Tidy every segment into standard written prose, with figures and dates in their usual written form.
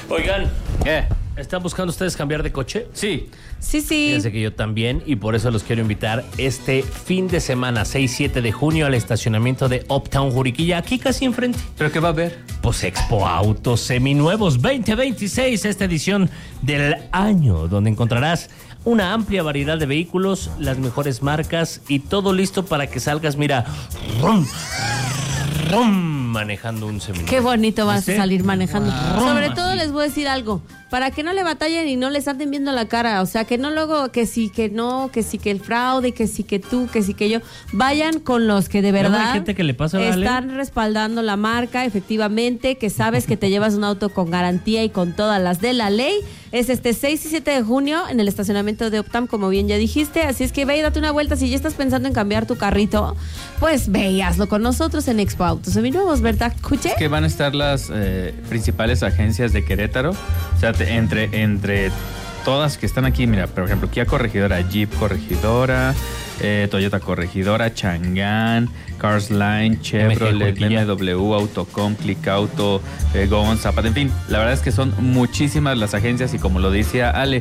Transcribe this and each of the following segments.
Oigan, ¿Qué? ¿están buscando ustedes cambiar de coche? Sí. Sí. Fíjense que yo también, y por eso los quiero invitar este fin de semana, 6-7 de junio, al estacionamiento de Uptown Juriquilla, aquí casi enfrente. ¿Pero qué va a haber? Pues Expo Autos Seminuevos 2026, esta edición del año, donde encontrarás una amplia variedad de vehículos, las mejores marcas y todo listo para que salgas, mira, rum, manejando un seminuevo. Qué bonito vas ¿Viste? a salir manejando. Wow. Sobre todo les voy a decir algo, para que no le batallen y no les anden viendo la cara, o sea, que no luego que sí, que no, que sí, que el fraude, que sí, que tú, que sí, que yo. Vayan con los que de Luego verdad hay gente que le pasa, ¿vale? están respaldando la marca, efectivamente, que sabes que te llevas un auto con garantía y con todas las de la ley. Es 6 y 7 de junio en el estacionamiento de Uptown, como bien ya dijiste. Así es que ve y date una vuelta. Si ya estás pensando en cambiar tu carrito, pues ve y hazlo con nosotros en Expo Autos Seminuevos, ¿verdad, Cuche? Es que van a estar las principales agencias de Querétaro. O sea, entre todas que están aquí, mira, por ejemplo, Kia Corregidora, Jeep Corregidora, Toyota Corregidora, Chang'an, Cars Line, Chevrolet, BMW, Autocom, Click Auto, Gon, Zapata, en fin, la verdad es que son muchísimas las agencias y como lo decía Ale,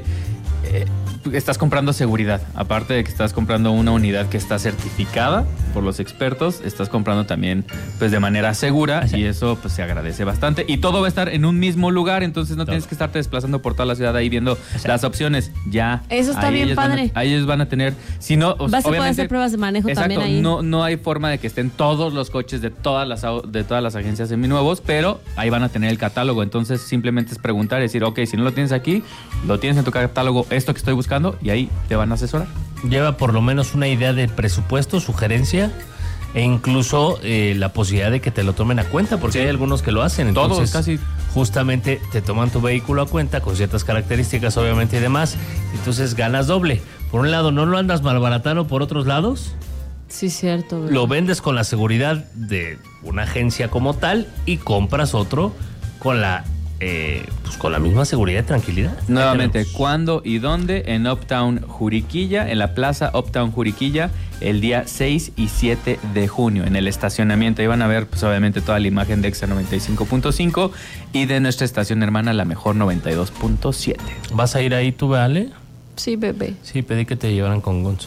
estás comprando seguridad. Aparte de que estás comprando una unidad que está certificada por los expertos, estás comprando también pues de manera segura y eso pues se agradece bastante. Y todo va a estar en un mismo lugar, entonces no tienes que estarte desplazando por toda la ciudad ahí viendo las opciones. Ya. Eso está bien padre. Ahí ellos van a tener, si no, Vas a poder hacer pruebas de manejo también ahí. No hay forma de que estén todos los coches de todas las agencias seminuevos, pero ahí van a tener el catálogo. Entonces simplemente es preguntar y decir, ok, si no lo tienes aquí, lo tienes en tu catálogo, esto que estoy buscando, y ahí te van a asesorar. Lleva por lo menos una idea de presupuesto, sugerencia e incluso la posibilidad de que te lo tomen a cuenta, porque hay algunos que lo hacen. Entonces, todos casi. Justamente te toman tu vehículo a cuenta con ciertas características, obviamente, y demás. Entonces ganas doble. Por un lado, no lo andas malbaratando, por otros lados, Sí, cierto. ¿verdad? lo vendes con la seguridad de una agencia como tal y compras otro con la con la misma seguridad y tranquilidad. Nuevamente, ¿cuándo y dónde? En Uptown Juriquilla, en la plaza Uptown Juriquilla, el día 6 y 7 de junio, en el estacionamiento. Ahí van a ver, pues obviamente, toda la imagen de Exa 95.5 y de nuestra estación hermana, la mejor 92.7. ¿Vas a ir ahí tú, Ale? Sí, bebé. Sí, pedí que te llevaran con Gonzo.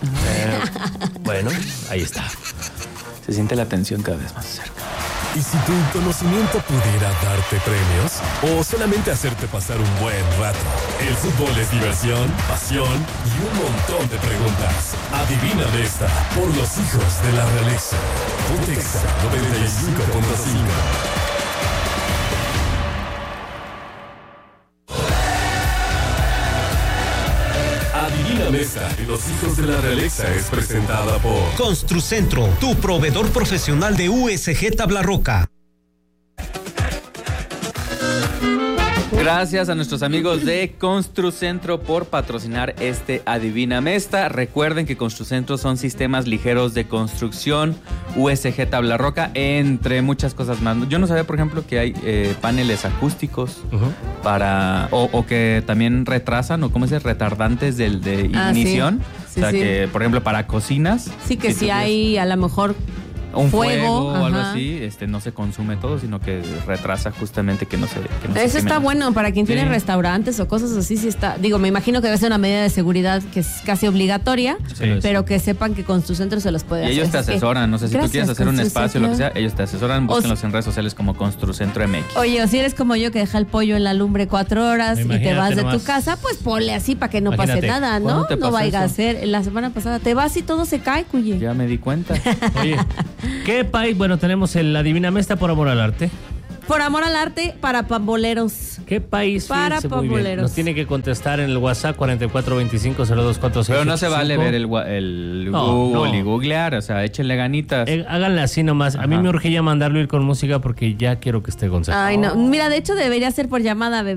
Bueno, ahí está. Se siente la tensión cada vez más cerca. ¿Y si tu conocimiento pudiera darte premios o solamente hacerte pasar un buen rato? El fútbol es diversión, pasión y un montón de preguntas. Adivina de esta por los hijos de la realeza. Ponte Exa 95.5. Adivina esta en Los Hijos de la Realeza es presentada por Construcentro, tu proveedor profesional de USG Tabla Roca. Gracias a nuestros amigos de Construcentro por patrocinar este Adivíname Esta. Recuerden que Construcentro son sistemas ligeros de construcción, USG Tabla Roca, entre muchas cosas más. Yo no sabía, por ejemplo, que hay paneles acústicos para o que también retrasan o cómo se dice, retardantes de ignición. Sí, o sea, sí. que, por ejemplo, para cocinas. Sí, que si hay a lo mejor un fuego o algo ajá. así, no se consume todo, sino que retrasa justamente que no se Eso queme. está bueno para quien tiene Sí. restaurantes o cosas así, sí está. Digo, me imagino que debe ser una medida de seguridad que es casi obligatoria, Sí. pero que sepan que con su centro se los puede Y hacer. ellos te Así es que, asesoran, no sé si tú gracias, quieres hacer un Construcentro. espacio o lo que sea, ellos te asesoran, O búsquenlos en redes sociales como Construcentro MX. Oye, o si eres como yo que deja el pollo en la lumbre 4 horas y te Imagínate vas de nomás. tu casa, pues ponle así para que no pase Imagínate. nada, ¿no? ¿Cuándo te No pasó vaya a eso? ser. La semana pasada te vas y todo se cae, cuye. Ya me di cuenta. Oye, ¿qué país? Bueno, tenemos el Adivíname Esta por amor al arte. Por amor al arte, para pamboleros. ¿Qué país? Para Fíjense muy bien. pamboleros. Nos tiene que contestar en el WhatsApp 4425024685. Pero no se vale ver el No, Google no. y googlear, o sea, échenle ganitas. Háganle así nomás. A mí Ajá. me urge ya mandarlo ir con música porque ya quiero que esté Gonzalo. Ay, no. Mira, de hecho debería ser por llamada, bebé.